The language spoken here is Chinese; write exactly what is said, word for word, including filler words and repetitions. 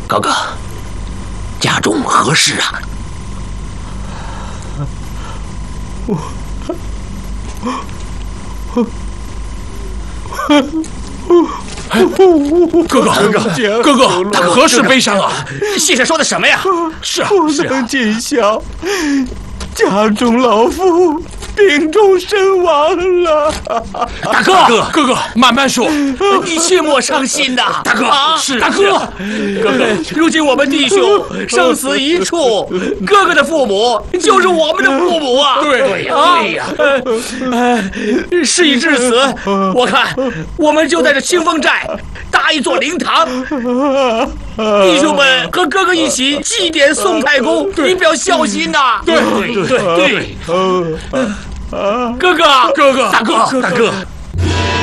哥哥，家中何事啊？我，我， 哥哥，哥哥，哥哥，他何事悲伤啊？ 先生说的什么呀？ 是啊， 不能尽孝，家中老妇病重身亡了。 大哥， 哥哥，哥哥，慢慢说， 你切莫伤心呐。 大哥， 啊、 是大哥，哥哥，如今我们弟兄生死一处，哥哥的父母就是我们的父母啊。 对呀，对呀。呃，事已至此，我看我们就在这清风寨搭一座灵堂，弟兄们和哥哥一起祭奠宋太公，以表孝心呐。 对对对对。 哥哥， 哥哥， 大哥， 大哥。